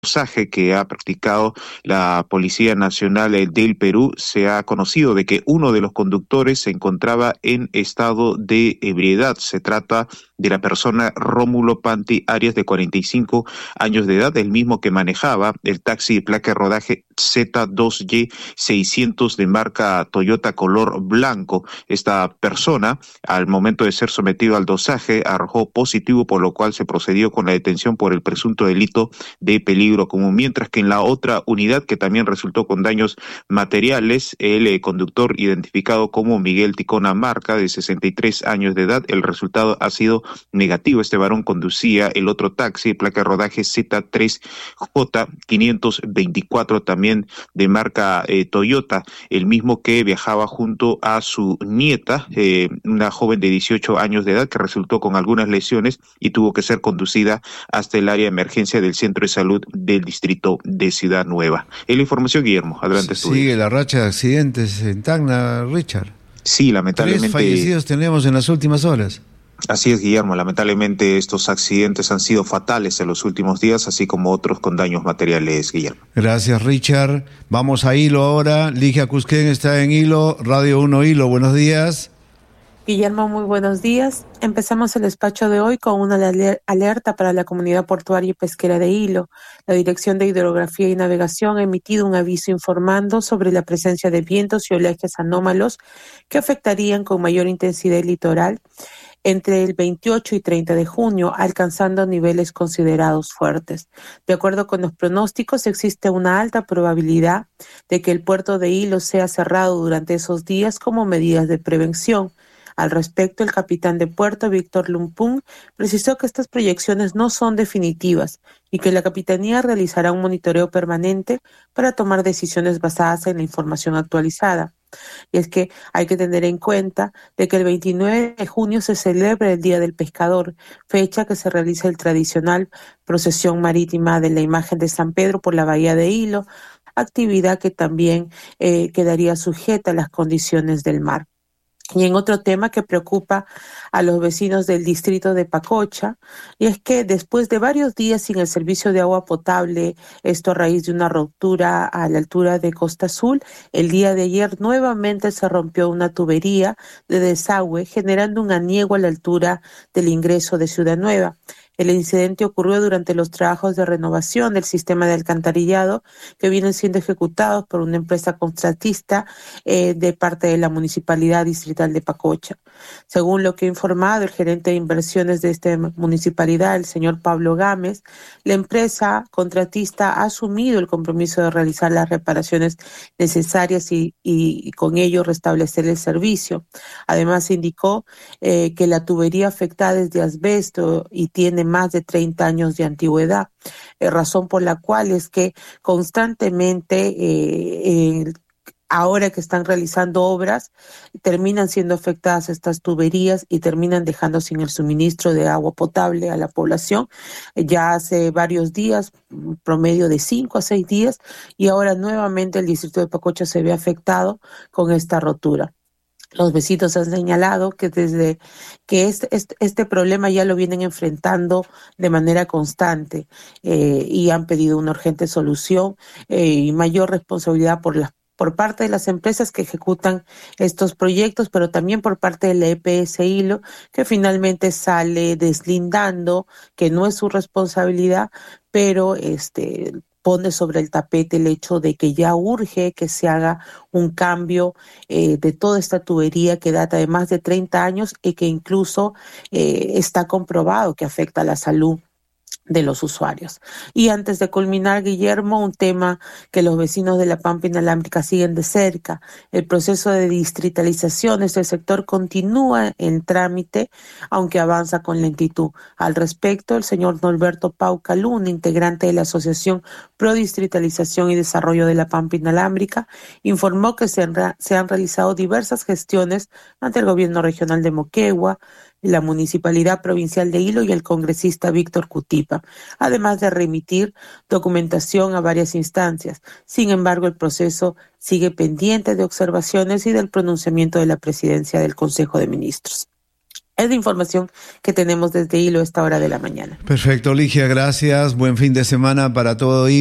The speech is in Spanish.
dosaje que ha practicado la Policía Nacional del Perú, se ha conocido de que uno de los conductores se encontraba en estado de ebriedad. Se trata de la persona Rómulo Panti Arias, de 45 años de edad, el mismo que manejaba el taxi de placa de rodaje Z2Y600 de marca Toyota color blanco. Esta persona, al momento de ser sometido al dosaje, arrojó positivo, por lo cual se procedió con la detención por el presunto delito de peligro común, mientras que en la otra unidad, que también resultó con daños materiales, el conductor, identificado como Miguel Ticona Marca, de 63 años de edad, el resultado ha sido negativo. Este varón conducía el otro taxi, placa de rodaje Z3J524, también de marca Toyota, el mismo que viajaba junto a su nieta, una joven de 18 años de edad, que resultó con algunas lesiones y tuvo que ser conducida hasta el área de emergencia del Centro de Salud del distrito de Ciudad Nueva. Es la información, Guillermo. Adelante, estudio. Sigue la racha de accidentes en Tacna, Richard. Sí, lamentablemente. 3 fallecidos tenemos en las últimas horas. Así es, Guillermo. Lamentablemente estos accidentes han sido fatales en los últimos días, así como otros con daños materiales, Guillermo. Gracias, Richard. Vamos a Hilo ahora. Ligia Cusquén está en Hilo, Radio 1 Hilo. Buenos días. Guillermo, muy buenos días. Empezamos el despacho de hoy con una alerta para la comunidad portuaria y pesquera de Hilo. La Dirección de Hidrografía y Navegación ha emitido un aviso informando sobre la presencia de vientos y oleajes anómalos que afectarían con mayor intensidad el litoral entre el 28 y 30 de junio, alcanzando niveles considerados fuertes. De acuerdo con los pronósticos, existe una alta probabilidad de que el puerto de Hilo sea cerrado durante esos días como medidas de prevención. Al respecto, el capitán de puerto, Víctor Lumpung, precisó que estas proyecciones no son definitivas y que la Capitanía realizará un monitoreo permanente para tomar decisiones basadas en la información actualizada. Y es que hay que tener en cuenta de que el 29 de junio se celebra el Día del Pescador, fecha que se realiza el tradicional procesión marítima de la imagen de San Pedro por la bahía de Hilo, actividad que también quedaría sujeta a las condiciones del mar. Y en otro tema que preocupa a los vecinos del distrito de Pacocha, y es que después de varios días sin el servicio de agua potable, esto a raíz de una ruptura a la altura de Costa Azul, el día de ayer nuevamente se rompió una tubería de desagüe, generando un aniego a la altura del ingreso de Ciudad Nueva. El incidente ocurrió durante los trabajos de renovación del sistema de alcantarillado que vienen siendo ejecutados por una empresa contratista de parte de la Municipalidad Distrital de Pacocha. Según lo que ha informado el gerente de inversiones de esta municipalidad, el señor Pablo Gámez, la empresa contratista ha asumido el compromiso de realizar las reparaciones necesarias y con ello restablecer el servicio. Además, indicó que la tubería afectada es de asbesto y tiene más de 30 años de antigüedad, razón por la cual es que constantemente ahora que están realizando obras, terminan siendo afectadas estas tuberías y terminan dejando sin el suministro de agua potable a la población. Ya hace varios días, promedio de 5 a 6 días, y ahora nuevamente el distrito de Pacocha se ve afectado con esta rotura. Los vecinos han señalado que desde que este problema ya lo vienen enfrentando de manera constante y han pedido una urgente solución y mayor responsabilidad por parte de las empresas que ejecutan estos proyectos, pero también por parte de la EPS Hilo, que finalmente sale deslindando que no es su responsabilidad, pero pone sobre el tapete el hecho de que ya urge que se haga un cambio de toda esta tubería que data de más de 30 años y que incluso está comprobado que afecta a la salud de los usuarios. Y antes de culminar, Guillermo, un tema que los vecinos de La Pampa Inalámbrica siguen de cerca. El proceso de distritalización de este sector continúa en trámite, aunque avanza con lentitud. Al respecto, el señor Norberto Pauca Luna, integrante de la Asociación Pro Distritalización y Desarrollo de La Pampa Inalámbrica, informó que se han realizado diversas gestiones ante el gobierno regional de Moquegua, la Municipalidad Provincial de Hilo y el congresista Víctor Cutipa, además de remitir documentación a varias instancias. Sin embargo, el proceso sigue pendiente de observaciones y del pronunciamiento de la presidencia del Consejo de Ministros. Es la información que tenemos desde Hilo a esta hora de la mañana. Perfecto, Ligia, gracias. Buen fin de semana para todo Hilo.